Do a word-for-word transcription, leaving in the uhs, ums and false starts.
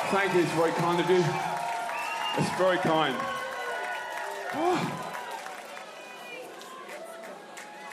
Thank you, it's very kind of you. It's very kind. Oh.